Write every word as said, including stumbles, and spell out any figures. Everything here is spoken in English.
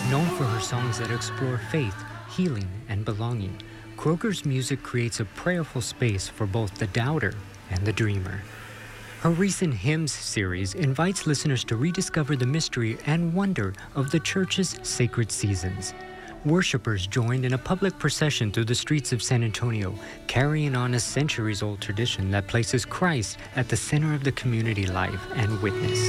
Known for her songs that explore faith, healing, and belonging, Kroger's music creates a prayerful space for both the doubter and the dreamer. Her recent Hymns series invites listeners to rediscover the mystery and wonder of the church's sacred seasons. Worshippers joined in a public procession through the streets of San Antonio, carrying on a centuries-old tradition that places Christ at the center of the community life and witness.